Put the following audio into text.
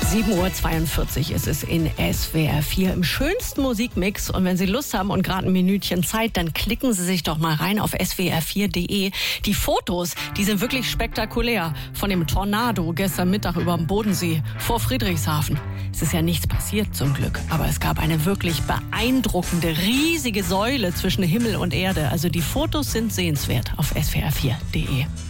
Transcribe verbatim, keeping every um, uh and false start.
sieben Uhr zweiundvierzig ist es in S W R vier im schönsten Musikmix. Und wenn Sie Lust haben und gerade ein Minütchen Zeit, dann klicken Sie sich doch mal rein auf S W R vier Punkt de. Die Fotos, die sind wirklich spektakulär. Von dem Tornado gestern Mittag über dem Bodensee vor Friedrichshafen. Es ist ja nichts passiert zum Glück, aber es gab eine wirklich beeindruckende, riesige Säule zwischen Himmel und Erde. Also die Fotos sind sehenswert auf S W R vier Punkt de.